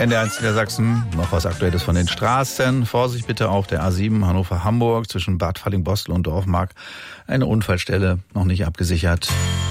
NDR1 Niedersachsen, noch was Aktuelles von den Straßen. Vorsicht bitte auf der A7 Hannover-Hamburg zwischen Bad Falling-Bostel und Dorfmark. Eine Unfallstelle noch nicht abgesichert.